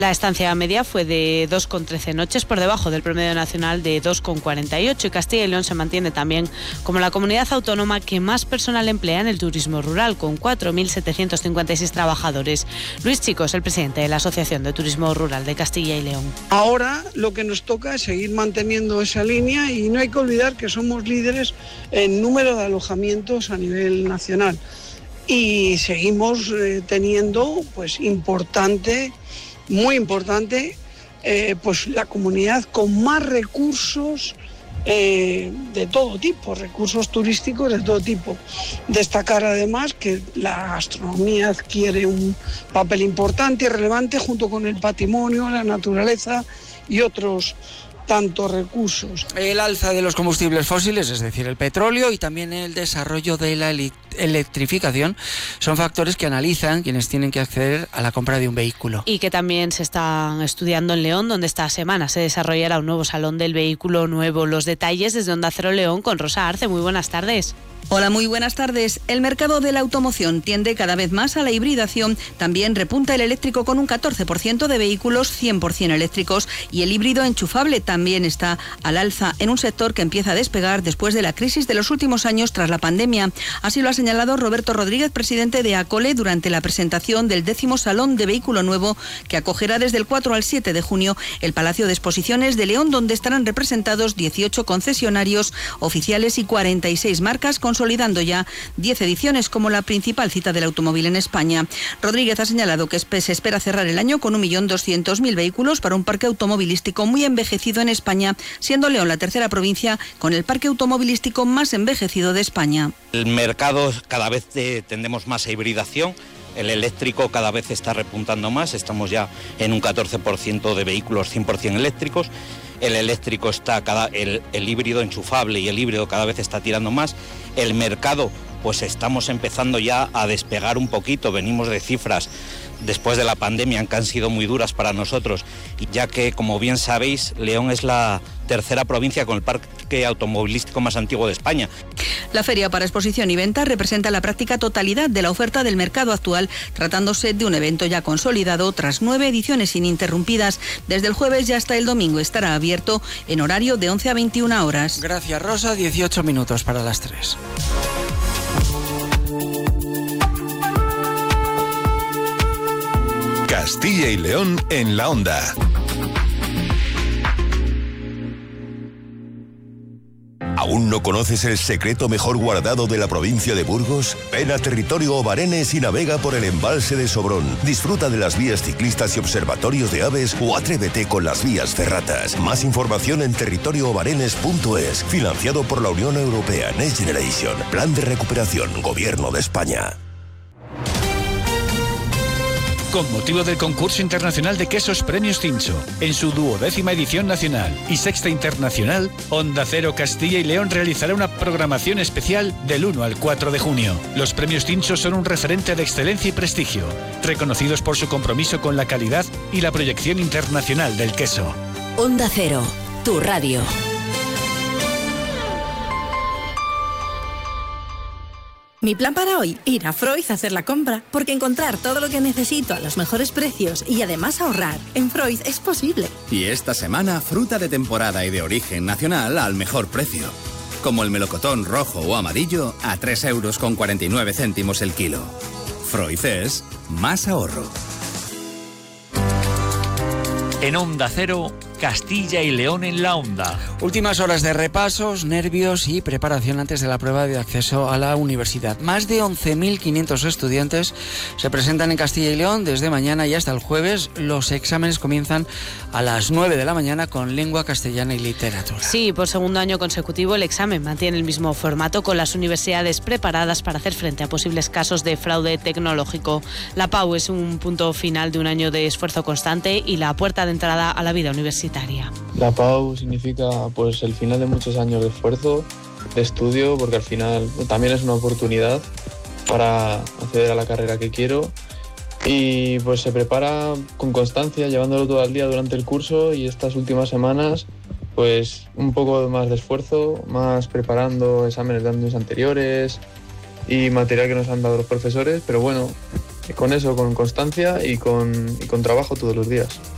La estancia media fue de 2,13 noches, por debajo del promedio nacional de 2,48, y Castilla y León se mantiene también como la comunidad autónoma que más personal emplea en el turismo rural, con 4.756 trabajadores. Luis Chico es el presidente de la Asociación de Turismo Rural de Castilla y León. Ahora lo que nos toca es seguir manteniendo esa línea y no hay que olvidar que somos líderes en número de alojamientos a nivel nacional y seguimos teniendo muy importante, pues la comunidad con más recursos de todo tipo, recursos turísticos de todo tipo. Destacar además que la gastronomía adquiere un papel importante y relevante junto con el patrimonio, la naturaleza y otros tantos recursos. El alza de los combustibles fósiles, es decir, el petróleo, y también el desarrollo de la electrificación son factores que analizan quienes tienen que acceder a la compra de un vehículo. Y que también se están estudiando en León, donde esta semana se desarrollará un nuevo salón del vehículo nuevo. Los detalles desde Onda Cero León con Rosa Arce. Muy buenas tardes. Hola, muy buenas tardes. El mercado de la automoción tiende cada vez más a la hibridación. También repunta el eléctrico con un 14% de vehículos 100% eléctricos, y el híbrido enchufable también está al alza en un sector que empieza a despegar después de la crisis de los últimos años tras la pandemia. Así lo ha señalado Roberto Rodríguez, presidente de ACOLE, durante la presentación del 10º Salón de Vehículo Nuevo, que acogerá desde el 4 al 7 de junio el Palacio de Exposiciones de León, donde estarán representados 18 concesionarios oficiales y 46 marcas, consolidando ya 10 ediciones como la principal cita del automóvil en España. Rodríguez ha señalado que se espera cerrar el año con 1.200.000 vehículos para un parque automovilístico muy envejecido en España, siendo León la tercera provincia con el parque automovilístico más envejecido de España. El mercado cada vez tendemos más a hibridación. El eléctrico cada vez está repuntando más, estamos ya en un 14% de vehículos 100% eléctricos. El eléctrico está el híbrido enchufable y el híbrido cada vez está tirando más. El mercado, pues estamos empezando ya a despegar un poquito, venimos de cifras después de la pandemia que han sido muy duras para nosotros, ya que, como bien sabéis, León es la tercera provincia con el parque automovilístico más antiguo de España. La Feria para Exposición y Venta representa la práctica totalidad de la oferta del mercado actual, tratándose de un evento ya consolidado tras 9 ediciones ininterrumpidas. Desde el jueves y hasta el domingo estará abierto en horario de 11 a 21 horas. Gracias, Rosa. 18 minutos para las 3. Castilla y León en la onda. ¿Aún no conoces el secreto mejor guardado de la provincia de Burgos? Ven a Territorio Obarenes y navega por el embalse de Sobrón. Disfruta de las vías ciclistas y observatorios de aves o atrévete con las vías ferratas. Más información en territorioobarenes.es. Financiado por la Unión Europea Next Generation. Plan de recuperación. Gobierno de España. Con motivo del concurso internacional de quesos Premios Tincho, en su 12ª edición nacional y 6ª internacional, Onda Cero Castilla y León realizará una programación especial del 1 al 4 de junio. Los Premios Tincho son un referente de excelencia y prestigio, reconocidos por su compromiso con la calidad y la proyección internacional del queso. Onda Cero, tu radio. Mi plan para hoy, ir a Freud a hacer la compra, porque encontrar todo lo que necesito a los mejores precios y además ahorrar en Freud es posible. Y esta semana, fruta de temporada y de origen nacional al mejor precio. Como el melocotón rojo o amarillo a 3,49 € el kilo. Freud es más ahorro. En Onda Cero, Castilla y León en la onda. Últimas horas de repasos, nervios y preparación antes de la prueba de acceso a la universidad. Más de 11.500 estudiantes se presentan en Castilla y León desde mañana y hasta el jueves. Los exámenes comienzan a las 9 de la mañana con lengua castellana y literatura. Sí, por segundo año consecutivo el examen mantiene el mismo formato, con las universidades preparadas para hacer frente a posibles casos de fraude tecnológico. La PAU es un punto final de un año de esfuerzo constante y la puerta de entrada a la vida universitaria. La PAU significa pues el final de muchos años de esfuerzo, de estudio, porque al final también es una oportunidad para acceder a la carrera que quiero, y pues se prepara con constancia, llevándolo todo el día durante el curso, y estas últimas semanas pues un poco más de esfuerzo, más preparando exámenes de años anteriores y material que nos han dado los profesores, pero bueno, con eso, con constancia y con trabajo todos los días.